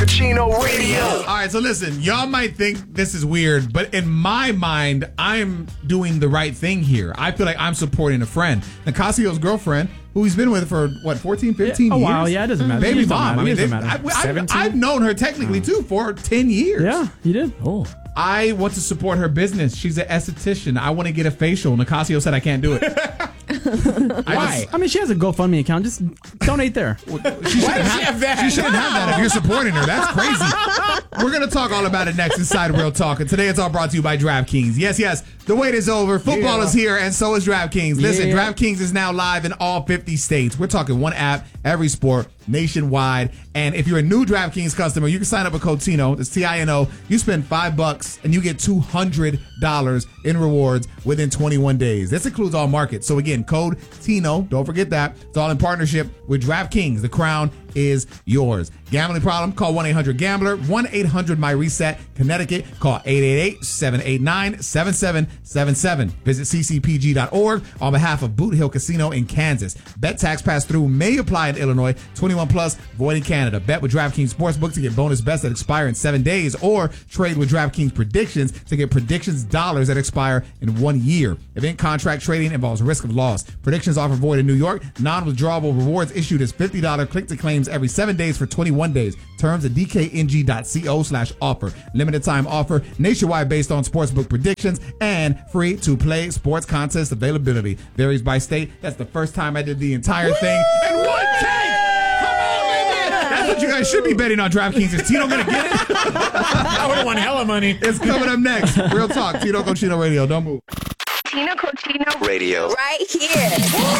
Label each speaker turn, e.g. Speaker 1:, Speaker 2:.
Speaker 1: Cochino Radio.
Speaker 2: All right, so listen, y'all might think this is weird, but in my mind, I'm doing the right thing here. I feel like I'm supporting a friend. Nicasio's girlfriend, who he's been with for, 14, 15 years?
Speaker 3: Oh, wow, yeah, it doesn't matter.
Speaker 2: Baby
Speaker 3: It doesn't
Speaker 2: mom.
Speaker 3: matter.
Speaker 2: I
Speaker 3: It
Speaker 2: mean,
Speaker 3: doesn't matter.
Speaker 4: 17?
Speaker 2: I've known her technically, too, for 10 years.
Speaker 3: Yeah, you did.
Speaker 4: Oh.
Speaker 2: I want to support her business. She's an esthetician. I want to get a facial. Nicasio said I can't do it.
Speaker 4: Why?
Speaker 3: I mean, she has a GoFundMe account. Just donate there.
Speaker 2: She shouldn't have that. She shouldn't have that if you're supporting her. That's crazy. We're going to talk all about it next inside Real Talk. And today it's all brought to you by DraftKings. Yes, the wait is over. Football is here, and so is DraftKings. Listen, DraftKings is now live in all 50 states. We're talking one app, every sport, nationwide. And if you're a new DraftKings customer, you can sign up with code TINO. That's TINO. You spend $5 and you get $200 in rewards within 21 days. This includes all markets. So again, code TINO. Don't forget that. It's all in partnership with DraftKings. The crown is yours. Gambling problem? Call 1-800-GAMBLER. 1-800-MY-RESET. Connecticut. Call 888-789-7777. Visit ccpg.org on behalf of Boot Hill Casino in Kansas. Bet tax pass through may apply in Illinois. 21 plus, void in Canada. Bet with DraftKings Sportsbook to get bonus bets that expire in 7 days, or trade with DraftKings Predictions to get predictions dollars that expire in 1 year. Event contract trading involves risk of loss. Predictions offer void in New York. Non-withdrawable rewards issued as $50 click-to-claims every 7 days for 21 days. Terms at dkng.co/offer. Limited time offer, nationwide based on sportsbook predictions, and free to play sports contest availability. Varies by state. That's the first time I did the entire thing. And one take! Come on, baby! That's what you guys should be betting on DraftKings. Is Tino going to get it?
Speaker 4: I would have won hella money.
Speaker 2: It's coming up next. Real Talk. Tino Cochino Radio. Don't move.
Speaker 1: Tino Cochino Radio.
Speaker 5: Right here.